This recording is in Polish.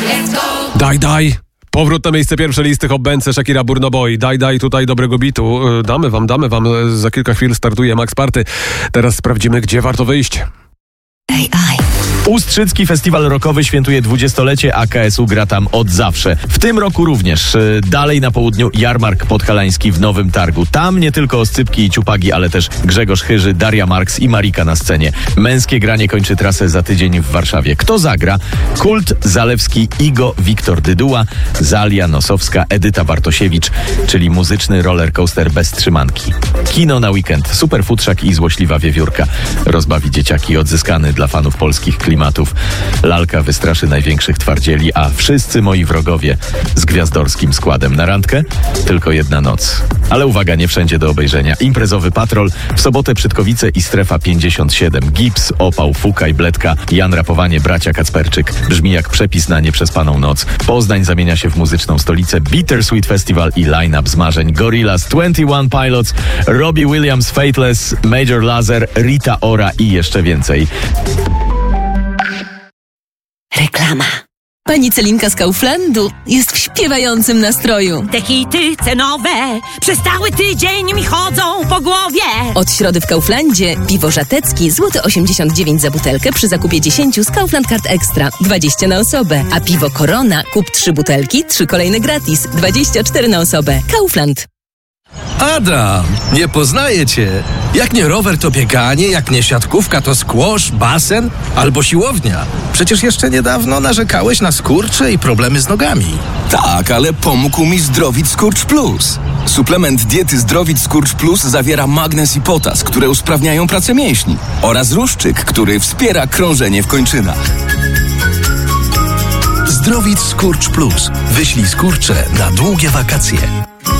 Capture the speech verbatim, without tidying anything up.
Daj, daj. Powrót na miejsce pierwsze listy Hobbence, Shakira, Burna Boy. Daj, daj tutaj dobrego bitu. Damy wam, damy wam. Za kilka chwil startuje Max Party. Teraz sprawdzimy, gdzie warto wyjść. Ej, aj. Ustrzycki Festiwal Rockowy świętuje dwudziestolecie, a K S U gra tam od zawsze. W tym roku również. Dalej na południu Jarmark Podhalański w Nowym Targu. Tam nie tylko oscypki i ciupagi, ale też Grzegorz Chyży, Daria Marks i Marika na scenie. Męskie granie kończy trasę za tydzień w Warszawie. Kto zagra? Kult, Zalewski, Igo, Wiktor Dyduła, Zalia Nosowska, Edyta Bartosiewicz, czyli muzyczny rollercoaster bez trzymanki. Kino na weekend, super futrzak i złośliwa wiewiórka. Rozbawi dzieciaki, odzyskany dla fanów polskich klimatów. Lalka wystraszy największych twardzieli, a wszyscy moi wrogowie z gwiazdorskim składem. Na randkę tylko jedna noc. Ale uwaga, nie wszędzie do obejrzenia. Imprezowy patrol, w sobotę Przytkowice i Strefa pięćdziesiąt siedem. Gips, Opał, Fukaj, Bledka, Jan Rapowanie, Bracia Kacperczyk. Brzmi jak przepis na nieprzespaną noc. Poznań zamienia się w muzyczną stolicę. Bittersweet Festival i line-up z marzeń. Gorillaz, dwadzieścia jeden Pilots, Robbie Williams, Fateless, Major Lazer, Rita Ora i jeszcze więcej. Reklama. Pani Celinka z Kauflandu jest w śpiewającym nastroju. Te hity cenowe przez cały tydzień mi chodzą po głowie. Od środy w Kauflandzie piwo Żatecki złoty osiemdziesiąt dziewięć za butelkę przy zakupie dziesięciu z Kaufland Card Extra, dwadzieścia na osobę. A piwo Corona kup trzy butelki, trzy kolejne gratis, dwadzieścia cztery na osobę. Kaufland. Adam, nie poznaję cię. Jak nie rower, to bieganie, jak nie siatkówka, to squash, basen albo siłownia. Przecież jeszcze niedawno narzekałeś na skurcze i problemy z nogami. Tak, ale pomógł mi Zdrowit Skurcz Plus. Suplement diety Zdrowit Skurcz Plus zawiera magnez i potas, które usprawniają pracę mięśni, oraz ruszczyk, który wspiera krążenie w kończynach. Zdrowit Skurcz Plus. Wyślij skurcze na długie wakacje.